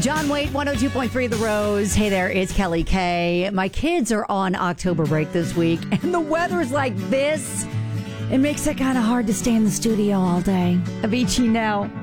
John Wade, 102.3 The Rose. Hey there, it's Kelly K. My kids are on October break this week, and the weather's like this. It makes it kind of hard to stay in the studio all day. Avicii now.